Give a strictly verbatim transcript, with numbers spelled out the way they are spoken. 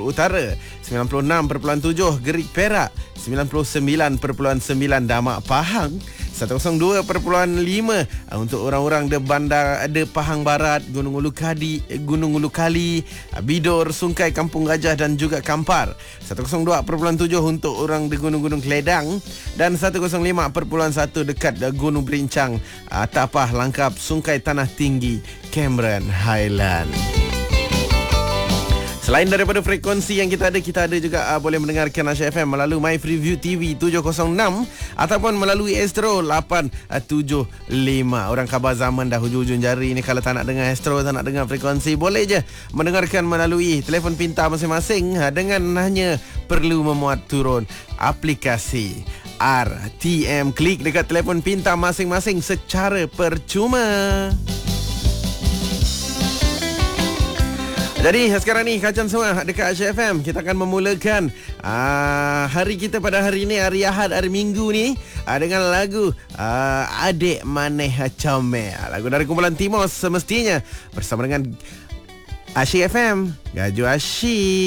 Utara, sembilan puluh enam perpuluhan tujuh Gerik Perak, sembilan puluh sembilan perpuluhan sembilan Damak Pahang, seratus dua perpuluhan lima untuk orang-orang di bandar de Pahang Barat, Gunung Ulu Kadi, Gunung Ulu Kali, Bidor, Sungai, Kampung Gajah dan juga Kampar. seratus dua perpuluhan tujuh untuk orang di Gunung-Gunung Keledang dan seratus lima perpuluhan satu dekat Gunung Berincang, Tapah, Langkap, Sungai Tanah Tinggi, Cameron Highland. Selain daripada frekuensi yang kita ada, kita ada juga uh, boleh mendengarkan Asy F M melalui My Freeview T V tujuh kosong enam ataupun melalui Astro lapan tujuh lima. Orang khabar zaman dah hujung-hujung jari ni, kalau tak nak dengar Astro, tak nak dengar frekuensi, boleh je mendengarkan melalui telefon pintar masing-masing uh, dengan hanya perlu memuat turun aplikasi R T M. Klik dekat telefon pintar masing-masing secara percuma. Jadi sekarang ni kacang semua dekat Asy F M. Kita akan memulakan aa, hari kita pada hari ni, hari Ahad, hari Minggu ni, aa, dengan lagu aa, Adik Maneh Comel. Lagu dari kumpulan Timos semestinya bersama dengan Asy F M. Gaju Asy.